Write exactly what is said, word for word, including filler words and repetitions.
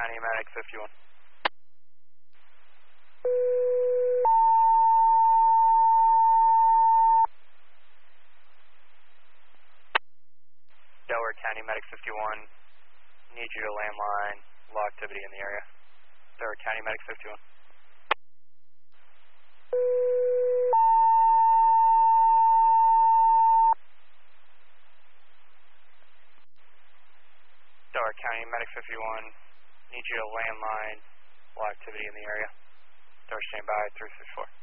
County Medic fifty-one. Delaware County Medic fifty-one, need you to landline, low activity in the area. Delaware County Medic fifty-one. Delaware County Medic fifty-one, need you to landline, low activity in the area. Delaware standby, three six four.